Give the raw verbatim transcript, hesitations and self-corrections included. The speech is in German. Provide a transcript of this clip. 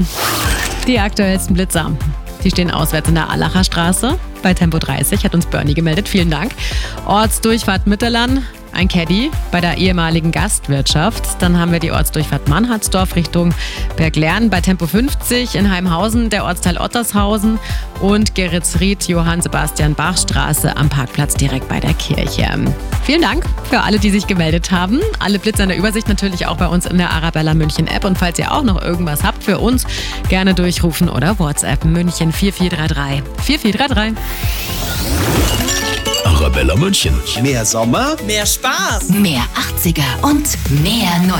an. Die aktuellsten Blitzer. Die stehen auswärts in der Allacher Straße. Bei Tempo dreißig hat uns Bernie gemeldet. Vielen Dank. Ortsdurchfahrt Mittelland. Ein Caddy bei der ehemaligen Gastwirtschaft. Dann haben wir die Ortsdurchfahrt Mannhardsdorf Richtung Berglern bei Tempo fünfzig in Heimhausen, der Ortsteil Ottershausen und Geretsried Johann-Sebastian-Bach-Straße am Parkplatz direkt bei der Kirche. Vielen Dank für alle, die sich gemeldet haben. Alle Blitzer in der Übersicht natürlich auch bei uns in der Arabella München App. Und falls ihr auch noch irgendwas habt für uns, gerne durchrufen oder WhatsApp München vier vier drei drei. vier vier drei drei. Arabella München. Mehr Sommer, Mehr Spaß. Mehr achtziger und mehr neunziger.